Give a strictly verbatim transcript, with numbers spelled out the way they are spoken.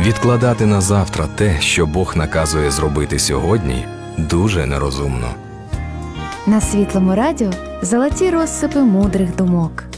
Відкладати на завтра те, що Бог наказує зробити сьогодні, дуже нерозумно. На Світлому радіо золоті розсипи мудрих думок.